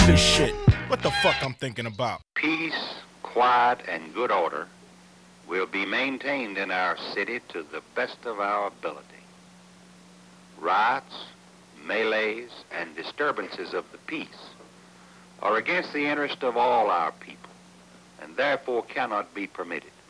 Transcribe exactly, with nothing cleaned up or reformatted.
this shit. What the fuck I'm thinking about? Peace, quiet, and good order will be maintained in our city to the best of our ability. Riots, melees, and disturbances of the peace are against the interest of all our people, and therefore cannot be permitted.